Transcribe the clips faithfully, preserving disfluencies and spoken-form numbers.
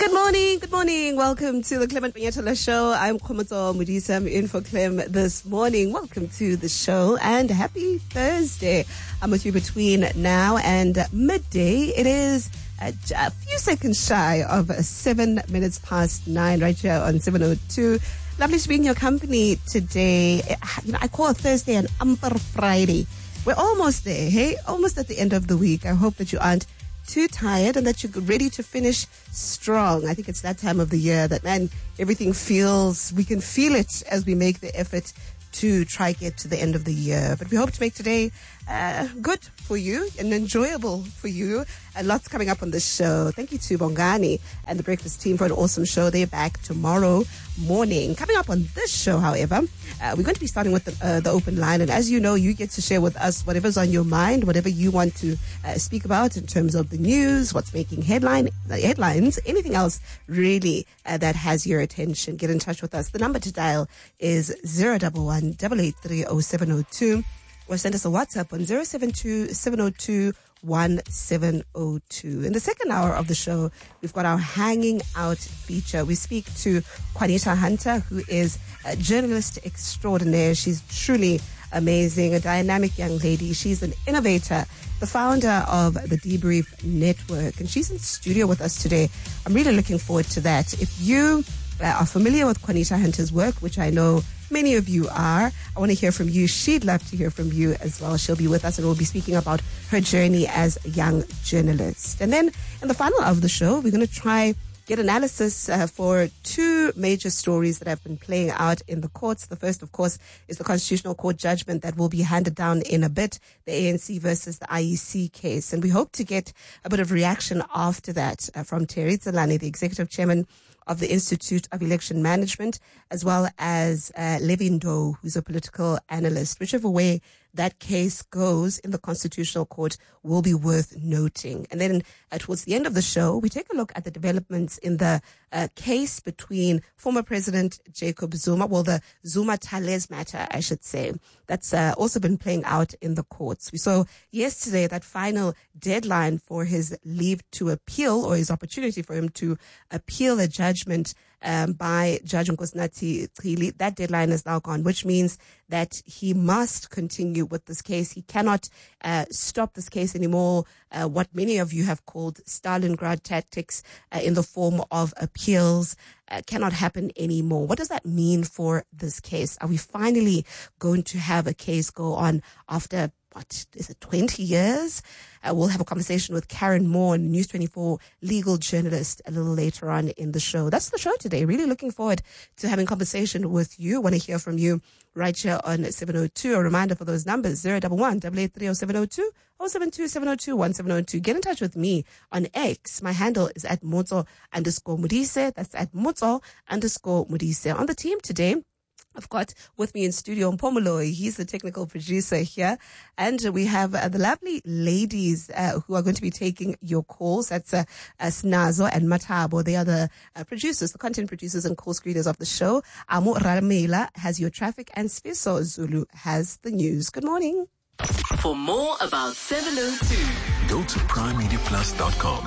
Good morning, good morning. Welcome to the Clement Banyatala Show. I'm Khomotso Modise. I'm in for Clem this morning. Welcome to the show and happy Thursday. I'm with you between now and midday. It is a, a few seconds shy of seven minutes past nine right here on seven oh two. Lovely to be in your company today. You know, I call Thursday an Umper Friday. We're almost there, hey? Almost at the end of the week. I hope that you aren't too tired and that you're ready to finish strong. I think it's that time of the year that, man, everything feels, we can feel it as we make the effort to try get to the end of the year. But we hope to make today uh, good for you and enjoyable for you. And lots coming up on this show. Thank you to Bongani and the Breakfast team for an awesome show. They're back tomorrow morning. Coming up on this show, however, uh, we're going to be starting with the, uh, the open line. And as you know, you get to share with us whatever's on your mind, whatever you want to uh, speak about in terms of the news, what's making headline uh, headlines, anything else really uh, that has your attention. Get in touch with us. The number to dial is zero one one, eight eight three, zero seven zero two or send us a WhatsApp on zero seven two, seven zero two, one seven zero two. In the second hour of the show, we've got our Hanging Out feature. We speak to Juanita Hunter, who is a journalist extraordinaire. She's truly amazing, a dynamic young lady. She's an innovator, the founder of the Debrief Network, and she's in studio with us today. I'm really looking forward to that. If you uh, are familiar with Juanita Hunter's work, which I know many of you are, I want to hear from you. She'd love to hear from you as well. She'll be with us and we'll be speaking about her journey as a young journalist. And then in the final hour of the show, we're going to try get analysis uh, for two major stories that have been playing out in the courts. The first, of course, is the Constitutional Court judgment that will be handed down in a bit, the A N C versus the I E C case. And we hope to get a bit of reaction after that uh, from Terry Tselane, the Executive Chairman of the Institute of Election Management, as well as uh, Levin Doe, who's a political analyst. Whichever way that case goes in the Constitutional Court will be worth noting. And then uh, towards the end of the show, we take a look at the developments in the uh, case between former President Jacob Zuma, well, the Zuma-Thalez matter, I should say, that's uh, also been playing out in the courts. We saw yesterday that final deadline for his leave to appeal, or his opportunity for him to appeal a judgment Um, by Judge Nkosinathi Chili. That deadline is now gone, which means that he must continue with this case. He cannot uh, stop this case anymore. Uh, what many of you have called Stalingrad tactics uh, in the form of appeals uh, cannot happen anymore. What does that mean for this case? Are we finally going to have a case go on after, what is it, twenty years? Uh, we'll have a conversation with Karen Moore, News twenty-four legal journalist, a little later on in the show. That's the show today. Really looking forward to having conversation with you. Want to hear from you right here on seven oh two. A reminder for those numbers, zero one one, eight eight three, zero seven zero two, zero seven two, seven zero two, one seven zero two. Get in touch with me on X. My handle is at Motso underscore Modise. That's at Motso underscore Modise. On the team today, I've got with me in studio Mpomoloi. He's the technical producer here. And we have uh, the lovely ladies uh, who are going to be taking your calls. That's uh, uh, Snazo and Matabo. They are the uh, producers, the content producers and call screeners of the show. Amo Ramela has your traffic and Sfiso Zulu has the news. Good morning. For more about seven oh two, go to prime media plus dot com.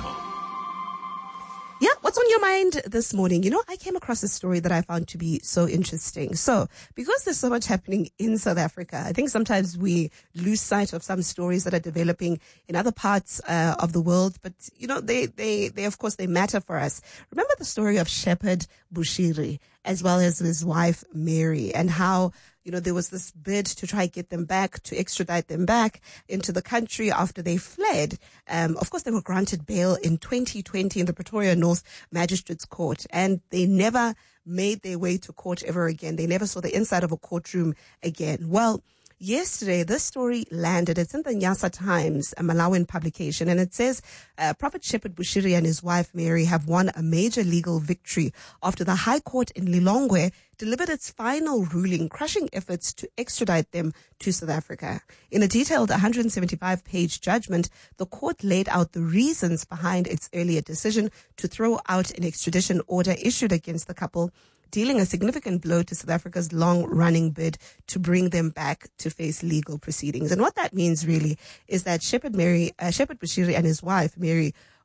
Yeah, what's on your mind this morning? You know, I came across a story that I found to be so interesting. So, because there's so much happening in South Africa, I think sometimes we lose sight of some stories that are developing in other parts uh, of the world. But, you know, they, they, they, of course, they matter for us. Remember the story of Shepherd Bushiri, as well as his wife, Mary, and how, you know, there was this bid to try and get them back, to extradite them back into the country after they fled. Um, of course, they were granted bail in twenty twenty in the Pretoria North Magistrates Court, and they never made their way to court ever again. They never saw the inside of a courtroom again. Well, yesterday, this story landed. It's in the Nyasa Times, a Malawian publication, and it says uh, Prophet Shepherd Bushiri and his wife Mary have won a major legal victory after the High Court in Lilongwe delivered its final ruling, crushing efforts to extradite them to South Africa. In a detailed one hundred seventy-five page judgment, the court laid out the reasons behind its earlier decision to throw out an extradition order issued against the couple, dealing a significant blow to South Africa's long-running bid to bring them back to face legal proceedings. And what that means really is that Shepherd Mary, uh, Shepherd Bushiri and his wife Mary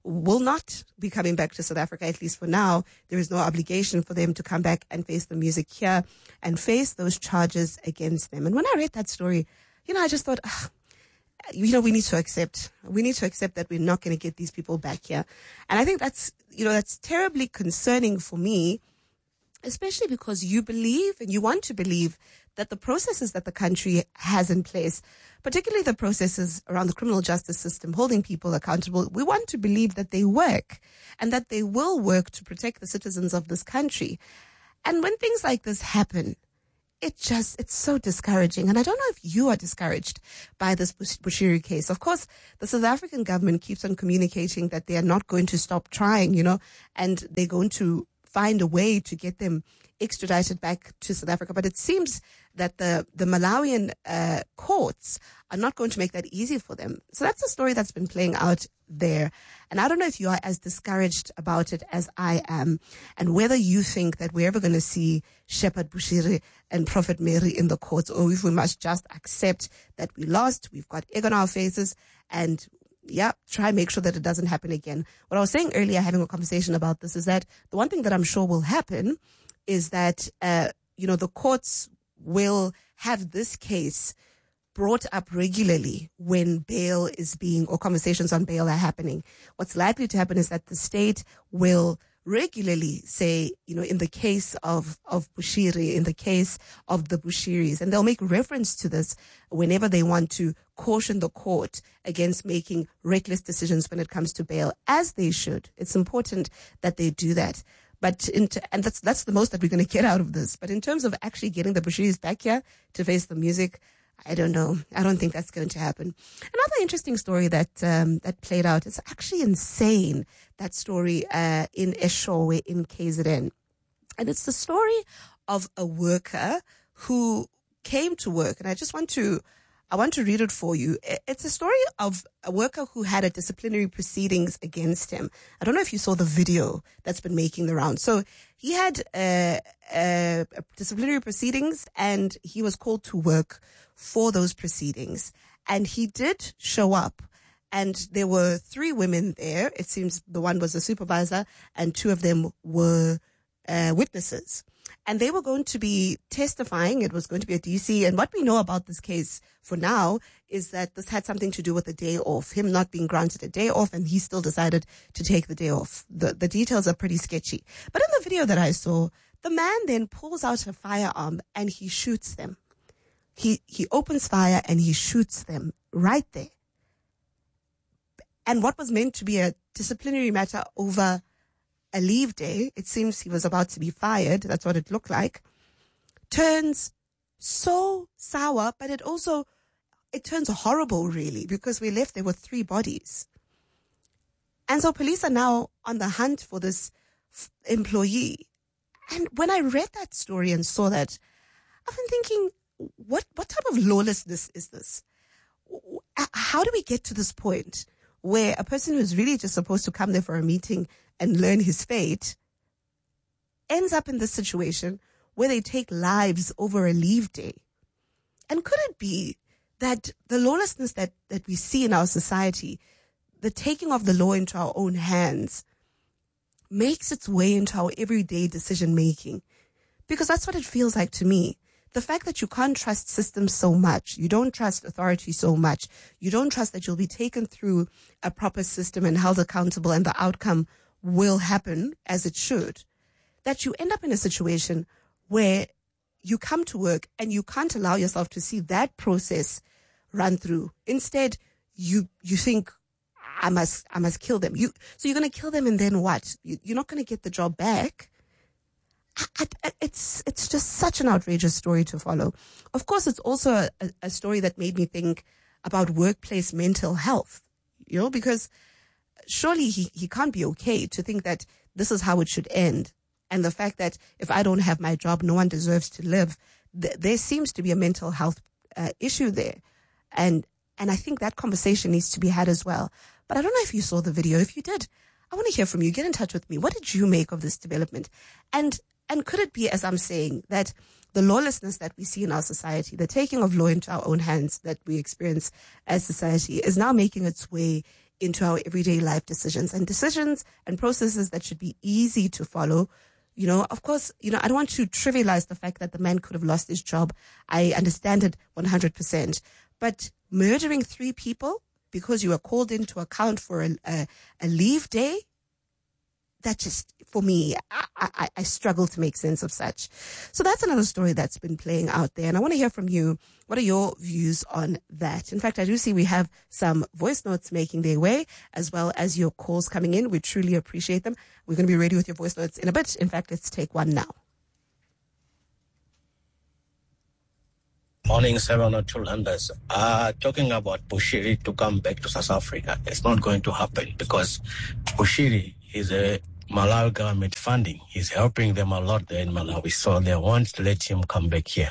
will not be coming back to South Africa, at least for now. There is no obligation for them to come back and face the music here and face those charges against them. And when I read that story, you know, I just thought, ugh, you know, we need to accept, we need to accept that we're not going to get these people back here. And I think that's, you know, that's terribly concerning for me, especially because you believe and you want to believe that the processes that the country has in place, particularly the processes around the criminal justice system, holding people accountable, we want to believe that they work and that they will work to protect the citizens of this country. And when things like this happen, it just, it's so discouraging. And I don't know if you are discouraged by this Bushiri case. Of course, the South African government keeps on communicating that they are not going to stop trying, you know, and they're going to find a way to get them extradited back to South Africa. But it seems that the, the Malawian uh, courts are not going to make that easy for them. So that's a story that's been playing out there. And I don't know if you are as discouraged about it as I am, and whether you think that we're ever going to see Shepard Bushiri and Prophet Mary in the courts, or if we must just accept that we lost, we've got egg on our faces, and yeah, try and make sure that it doesn't happen again. What I was saying earlier, having a conversation about this, is that the one thing that I'm sure will happen is that, uh, you know, the courts will have this case brought up regularly when bail is being, or conversations on bail are happening. What's likely to happen is that the state will regularly say, you know, in the case of, of Bushiri, in the case of the Bushiris, and they'll make reference to this whenever they want to caution the court against making reckless decisions when it comes to bail, as they should. It's important that they do that. But in t- and that's that's the most that we're going to get out of this. But in terms of actually getting the Bushiris back here to face the music, I don't know. I don't think that's going to happen. Another interesting story that um, that played out. It's actually insane, that story uh, in Eshowe in K Z N. And it's the story of a worker who came to work. And I just want to, I want to read it for you. It's a story of a worker who had a disciplinary proceedings against him. I don't know if you saw the video that's been making the round. So he had uh, uh, disciplinary proceedings, and he was called to work for those proceedings. And he did show up, and there were three women there. It seems the one was a supervisor and two of them were uh, witnesses. And they were going to be testifying. It was going to be a D C. And what we know about this case for now is that this had something to do with a day off, him not being granted a day off, and he still decided to take the day off. The, the details are pretty sketchy. But in the video that I saw, the man then pulls out a firearm and he shoots them. He, he opens fire and he shoots them right there. And what was meant to be a disciplinary matter over a leave day, it seems he was about to be fired, that's what it looked like, turns so sour, but it also, it turns horrible really, because we're left there with three bodies. And so police are now on the hunt for this f- employee. And when I read that story and saw that, I've been thinking, what, what type of lawlessness is this? How do we get to this point where a person who's really just supposed to come there for a meeting and learn his fate ends up in this situation where they take lives over a leave day? And could it be that the lawlessness that, that we see in our society, the taking of the law into our own hands, makes its way into our everyday decision making? Because that's what it feels like to me. The fact that you can't trust systems so much, you don't trust authority so much, you don't trust that you'll be taken through a proper system and held accountable and the outcome will happen as it should, that you end up in a situation where you come to work and you can't allow yourself to see that process run through. Instead, you you think, I must I must kill them. You so you're going to kill them, and then what? You, you're not going to get the job back. I, I, it's it's just such an outrageous story to follow. Of course, it's also a, a story that made me think about workplace mental health, you know, because surely he, he can't be okay to think that this is how it should end. And the fact that if I don't have my job, no one deserves to live. Th- there seems to be a mental health uh, issue there. And and I think that conversation needs to be had as well. But I don't know if you saw the video. If you did, I want to hear from you. Get in touch with me. What did you make of this development? And And could it be, as I'm saying, that the lawlessness that we see in our society, the taking of law into our own hands that we experience as society, is now making its way into our everyday life decisions and decisions and processes that should be easy to follow. You know, of course, you know, I don't want to trivialize the fact that the man could have lost his job. I understand it one hundred percent. But murdering three people because you were called in to account for a, a, a leave day, that just, for me, I, I, I struggle to make sense of such. So that's another story that's been playing out there. And I want to hear from you. What are your views on that? In fact, I do see we have some voice notes making their way, as well as your calls coming in. We truly appreciate them. We're going to be ready with your voice notes in a bit. In fact, let's take one now. Morning, seven oh two Landers. Uh, talking about Bushiri to come back to South Africa, it's not going to happen because Bushiri is a Malawi government funding. He's helping them a lot there in Malawi, so they won't let him come back here.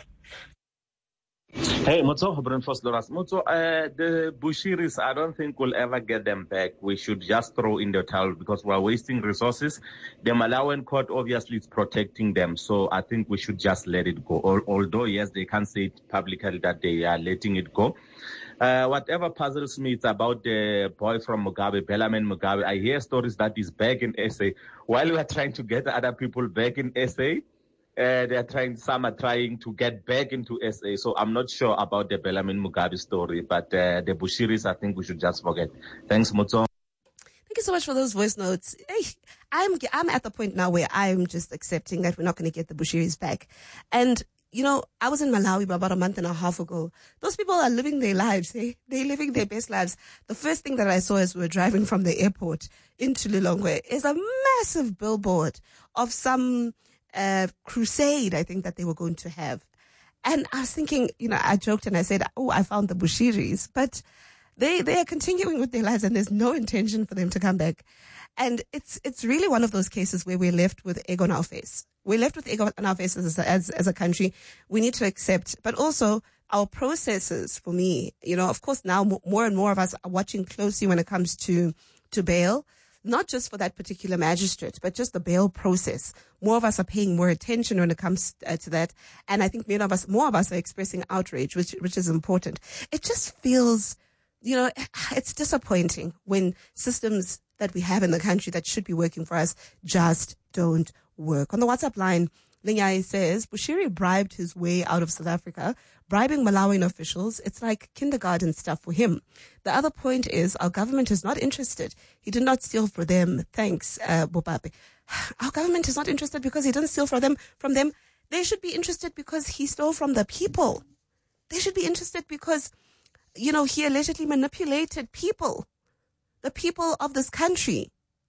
Hey, Motso, Brunfos Loras. Motso, uh, the Bushiris, I don't think we'll ever get them back. We should just throw in the towel because we're wasting resources. The Malawian court obviously is protecting them, so I think we should just let it go. Although, yes, they can't say it publicly that they are letting it go. Uh, whatever puzzles me, it's about the boy from Mugabe, Bellarmine Mugabe. I hear stories that he's back in S A. While we are trying to get other people back in S A, uh, they are trying, some are trying to get back into S A. So I'm not sure about the Bellarmine Mugabe story, but uh, the Bushiris, I think we should just forget. Thanks, Mutso. Thank you so much for those voice notes. Hey, I'm I'm at the point now where I'm just accepting that we're not going to get the Bushiris back. And you know, I was in Malawi about a month and a half ago. Those people are living their lives. Eh? They're living their best lives. The first thing that I saw as we were driving from the airport into Lilongwe is a massive billboard of some uh, crusade, I think, that they were going to have. And I was thinking, you know, I joked and I said, oh, I found the Bushiris. But they, they are continuing with their lives and there's no intention for them to come back. And it's it's really one of those cases where we're left with egg on our face. We're left with egg on our faces as, as, as a country. We need to accept, but also our processes, for me, you know, of course, now more and more of us are watching closely when it comes to, to bail, not just for that particular magistrate, but just the bail process. More of us are paying more attention when it comes uh, to that. And I think many of us, more of us are expressing outrage, which, which is important. It just feels, you know, it's disappointing when systems that we have in the country that should be working for us just don't work. On the WhatsApp line, Linyai says, Bushiri bribed his way out of South Africa, bribing Malawian officials. It's like kindergarten stuff for him. The other point is our government is not interested. He did not steal for them. Thanks, uh, Bopape. Our government is not interested because he didn't steal for them, from them. They should be interested because he stole from the people. They should be interested because, you know, he allegedly manipulated people. The people of this country.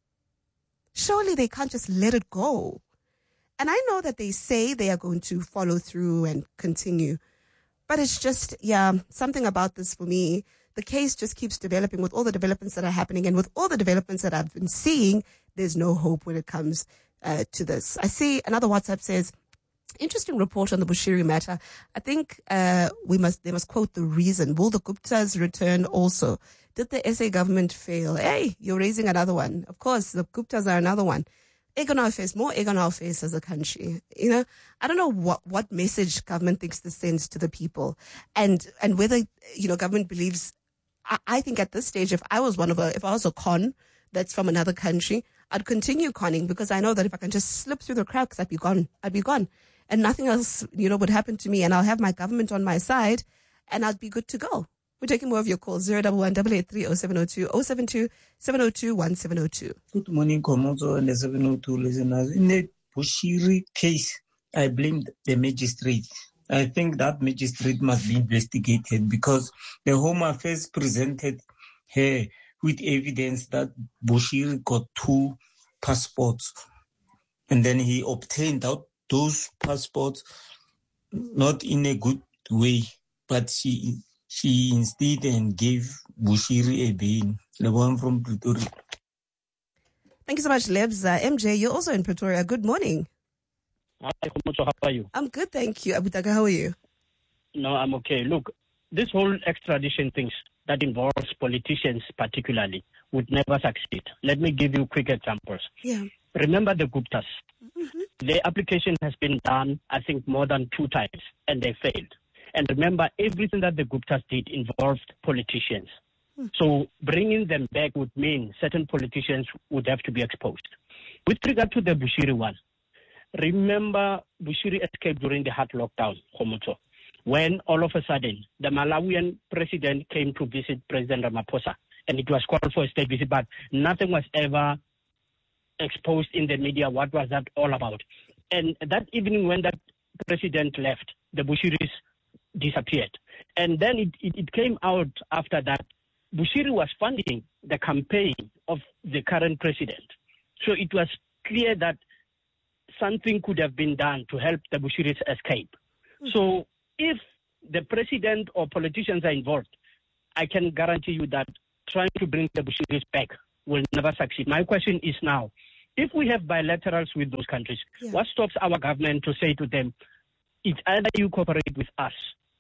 Surely they can't just let it go. And I know that they say they are going to follow through and continue. But it's just, yeah, something about this for me. The case just keeps developing with all the developments that are happening. And with all the developments that I've been seeing, there's no hope when it comes uh, to this. I see another WhatsApp says, interesting report on the Bushiri matter. I think uh, we must they must quote the reason. Will the Guptas return also? Did the S A government fail? Hey, you're raising another one. Of course, the Guptas are another one. Egg on our face, more egg on our face as a country. You know, I don't know what, what message government thinks this sends to the people, and and whether, you know, government believes. I, I think at this stage, if I was one of a, if I was a con that's from another country, I'd continue conning because I know that if I can just slip through the cracks, I'd be gone. I'd be gone. And nothing else, you know, would happen to me. And I'll have my government on my side and I'll be good to go. We're taking more of your calls. zero one one eight eight three oh seven oh two oh seven two seven oh two one seven oh two. Good morning, Komodo and the seven oh two listeners. In the Bushiri case, I blame the magistrate. I think that magistrate must be investigated because the Home Affairs presented her with evidence that Bushiri got two passports and then he obtained out those passports not in a good way, but she she instead and gave Bushiri a bail, the one from Pretoria. Thank you so much, Lebs. Uh, M J, you're also in Pretoria. Good morning. Hi, Komoto, how are you? I'm good, thank you. Abutaka, how are you? No, I'm okay. Look, this whole extradition things that involves politicians particularly would never succeed. Let me give you quick examples. Yeah. Remember the Guptas. Mm-hmm. The application has been done, I think, more than two times, and they failed. And remember, everything that the Guptas did involved politicians. Hmm. So bringing them back would mean certain politicians would have to be exposed. With regard to the Bushiri one, remember Bushiri escaped during the hard lockdown, Khomotso, when all of a sudden the Malawian president came to visit President Ramaphosa, and it was called for a state visit, but nothing was ever exposed in the media. What was that all about? And that evening when that president left, the Bushiris disappeared. And then it, it, it came out after that Bushiri was funding the campaign of the current president. So it was clear that something could have been done to help the Bushiris escape. Mm-hmm. So if the president or politicians are involved, I can guarantee you that trying to bring the Bushiris back will never succeed. My question is now, if we have bilaterals with those countries, yeah. what stops our government to say to them, it's either you cooperate with us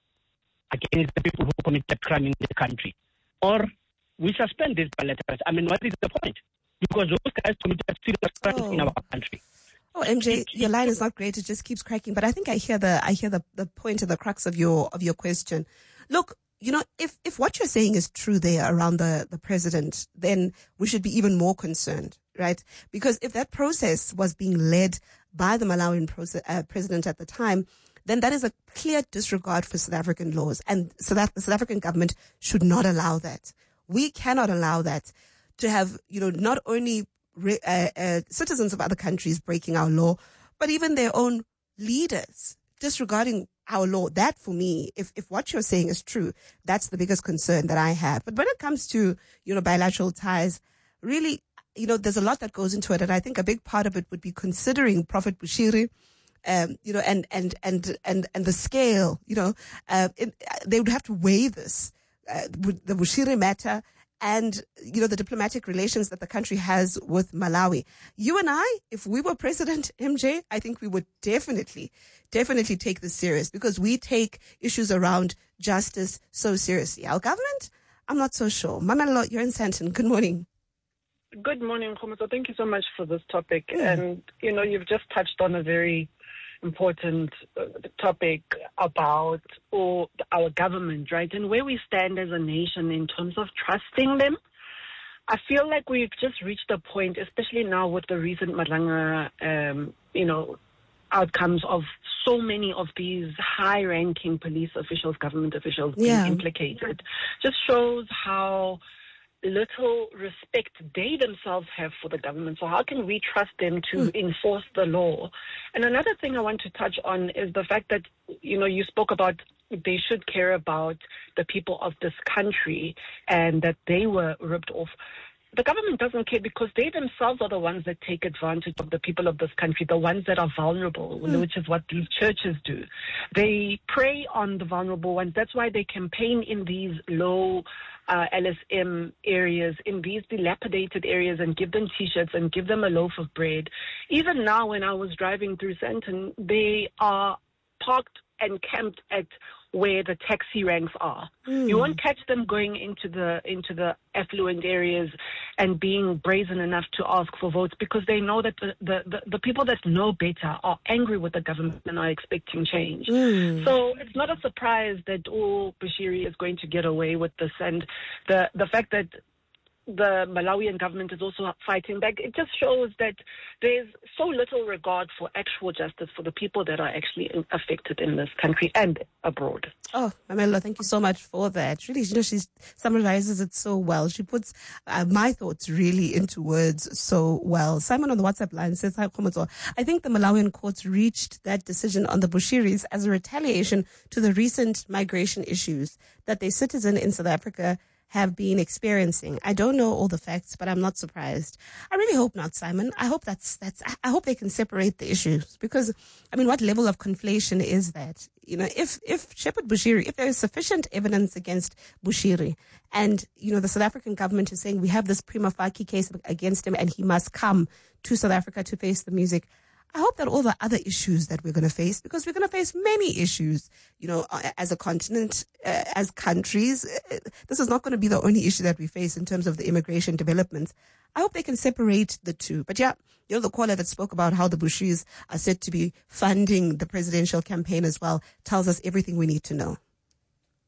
against the people who committed crime in the country, or we suspend these bilaterals? I mean, what is the point? Because those guys committed serious crimes oh. in our country. Oh, M J, your line is not great. It just keeps cracking. But I think I hear the I hear the, the point and the crux of your of your question. Look, you know, if, if what you're saying is true there around the, the president, then we should be even more concerned, right? Because if that process was being led by the Malawian process, uh, president at the time, then that is a clear disregard for South African laws. And so that the South African government should not allow that. We cannot allow that to have, you know, not only re, uh, uh, citizens of other countries breaking our law, but even their own leaders disregarding our law. That, for me, if, if what you're saying is true, that's the biggest concern that I have. But when it comes to, you know, bilateral ties, really, you know, there's a lot that goes into it. And I think a big part of it would be considering Prophet Bushiri, um, you know, and, and, and, and, and the scale, you know, uh, it, they would have to weigh this, uh, the Bushiri matter, and, you know, the diplomatic relations that the country has with Malawi. You and I, if we were president, M J, I think we would definitely, definitely take this serious, because we take issues around justice so seriously. Our government, I'm not so sure. Mamello, you're in Sandton. Good morning. Good morning, Khomotso. Thank you so much for this topic. Mm. And, you know, you've just touched on a very important uh, topic about or our government, right, and where we stand as a nation in terms of trusting them. I feel like we've just reached a point, especially now with the recent Malanga, um, you know, outcomes of so many of these high-ranking police officials, government officials yeah. being implicated, just shows how little respect they themselves have for the government. So how can we trust them to mm. enforce the law? And another thing I want to touch on is the fact that, you know, you spoke about they should care about the people of this country and that they were ripped off. The government doesn't care because they themselves are the ones that take advantage of the people of this country, the ones that are vulnerable, mm. which is what these churches do. They prey on the vulnerable ones. That's why they campaign in these low uh, L S M areas, in these dilapidated areas, and give them T-shirts and give them a loaf of bread. Even now, when I was driving through Sandton, they are parked and camped at where the taxi ranks are. Mm. You won't catch them going into the into the affluent areas and being brazen enough to ask for votes, because they know that the, the, the, the people that know better are angry with the government and are expecting change. Mm. So it's not a surprise that oh, Bushiri is going to get away with this. And the, the fact that the Malawian government is also fighting back, it just shows that there's so little regard for actual justice for the people that are actually affected in this country and abroad. Oh, Mamello, thank you so much for that. Really, you know, she summarizes it so well. She puts uh, my thoughts really into words so well. Simon on the WhatsApp line says, hi, Khomotso. I think the Malawian courts reached that decision on the Bushiris as a retaliation to the recent migration issues that their citizen in South Africa have been experiencing. I don't know all the facts, but I'm not surprised. I really hope not, Simon. I hope that's, that's, I hope they can separate the issues, because, I mean, what level of conflation is that? You know, if, if Shepherd Bushiri, if there is sufficient evidence against Bushiri and, you know, the South African government is saying we have this prima facie case against him and he must come to South Africa to face the music, I hope that all the other issues that we're going to face, because we're going to face many issues, you know, as a continent, uh, as countries, uh, this is not going to be the only issue that we face in terms of the immigration developments. I hope they can separate the two. But yeah, you know, the caller that spoke about how the Bushiris are said to be funding the presidential campaign as well tells us everything we need to know.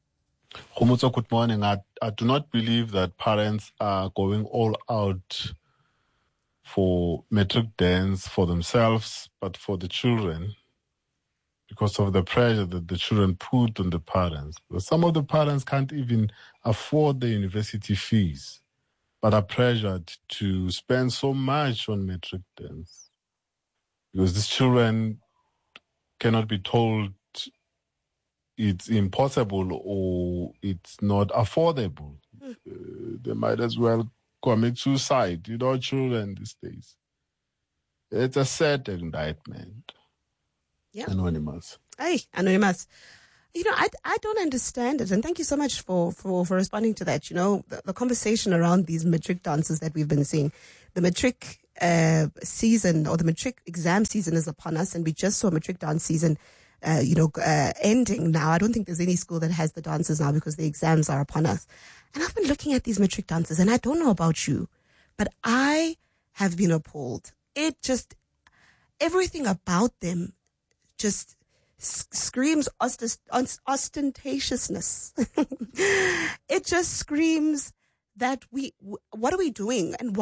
Khomotso, good morning. I, I do not believe that parents are going all out for matric dance for themselves, but for the children, because of the pressure that the children put on the parents. Because some of the parents can't even afford the university fees, but are pressured to spend so much on matric dance. Because these children cannot be told it's impossible or it's not affordable. Mm. Uh, they might as well commit suicide, you know, children these days. It's a sad indictment. Yeah. Anonymous. Hey, Anonymous. You know, I, I don't understand it. And thank you so much for, for, for responding to that. You know, the, the conversation around these matric dances that we've been seeing. The matric uh, season or the matric exam season is upon us. And we just saw matric dance season, uh, you know, uh, ending now. I don't think there's any school that has the dances now because the exams are upon us. And I've been looking at these matric dances, and I don't know about you, but I have been appalled. It just, everything about them just s- screams ost- ostentatiousness. It just screams that we, what are we doing and why?